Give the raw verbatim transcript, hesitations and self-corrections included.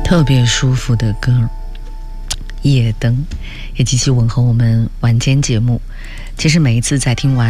特别舒服的歌，夜灯，也极其吻合我们晚间节目。其实每一次在听完